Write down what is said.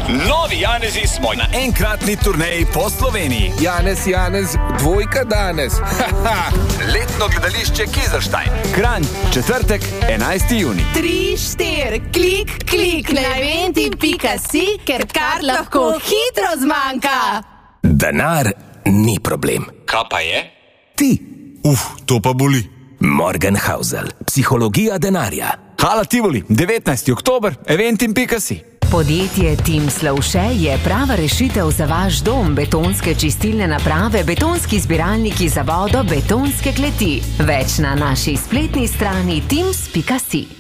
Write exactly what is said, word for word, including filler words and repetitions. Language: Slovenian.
Novi Janezi smo na enkratni turneji po Sloveniji. Janez, Janez, dvojka danes. Letno gledališče Kizerstein. Kranj, četrtek, enajsti junij. Tri, štir, klik, klik na eventim pika si, ker kar lahko hitro zmanjka. Denar ni problem. Kaj pa je? Ti. Uf, to pa boli. Morgenhausel, psihologija denarja. Hala Tivoli, devetnajsti oktober, eventim pika si. Podjetje Tim Slovše je prava rešitev za vaš dom. Betonske čistilne naprave, betonski zbiralniki za vodo, betonske kleti. Več na naši spletni strani tims pika si.